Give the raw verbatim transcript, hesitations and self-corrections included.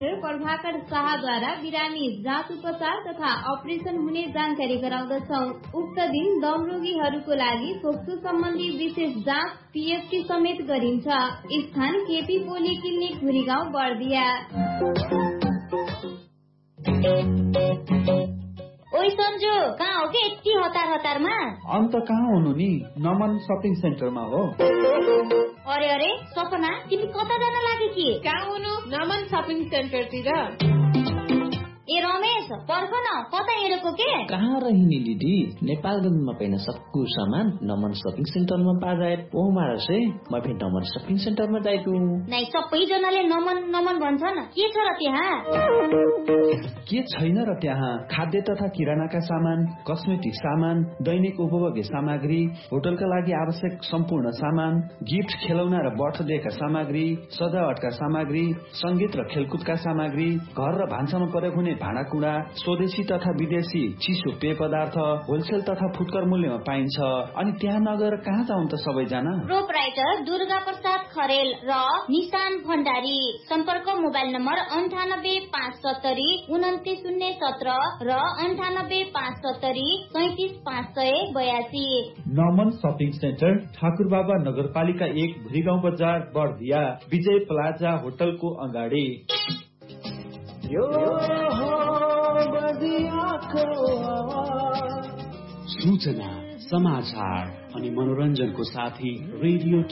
प्रभाकर शाहद्वारा बिरामी जाँच उपचार तथा अपरेसन हुने जानकारी गराउँदछौं। उक्त दिन दम रोगीहरूको लागि फोक्सो सम्बन्धी विशेष जाँच पीएचसी समेत गरिन्छ। स्थान केपी पोली क्लिनिक भुरीगाउँ बर्दिया। ओइ सन्जो, कहाँ हो के यति हतार हतारमा? अन्त कहाँ हुनु नि, नमन सपिङ सेन्टरमा हो। अरे अरे सपना, तिमी कता जान लागि कि? कहाँ हुनु? नमन सपिङ सेन्टरतिर। ए रमेश, पर्ख न, कता हिँडेको के? कहाँ रहिनी दिदी, नेपालगञ्जमा पाइन सक्कु सामान नमन सपिङ सेन्टरमा पाजाए ओ मारसे म फेरि नमन सपिङ सेन्टरमा जाइछु। नै सबैजनाले नमन नमन भन्छन्, के छ र त्यहाँ? के छैन र त्यहाँ खाद्य तथा किरानाका सामान, कस्मेटिक सामान, दैनिक उपभोग्य सामग्री, होटलका लागि आवश्यक सम्पूर्ण सामान, गिफ्ट, खेलौना र बर्थडेका सामग्री, सजावटका सामग्री, संगीत र खेलकुदका सामग्री, घर र भान्सामा प्रयोग हुने भाँडाकुँडा, स्वदेशी तथा विदेशी चिसो पेय पदार्थ होलसेल तथा फुटकर मूल्यमा पाइन्छ। अनि त्यहाँ नगएर कहाँ जाउँ त सबैजना? प्रोपराइटर दुर्गा प्रसाद खरेल र निशान भण्डारी। सम्पर्क मोबाइल नम्बर अन्ठानब्बे पाँच सत्तरी उन्तिस शून्य सत्र र अन्ठानब्बे पाँच सत्तरी सैतिस पाँच सय बयासी। नमन सपिङ सेन्टर, ठाकुरबाबा नगरपालिका एक, भुरीगाउँ बजार, बर्दिया, विजय प्लाजा होटलको अगाडि। यो सूचना, समाचार अनि मनोरञ्जनको साथी रेडियो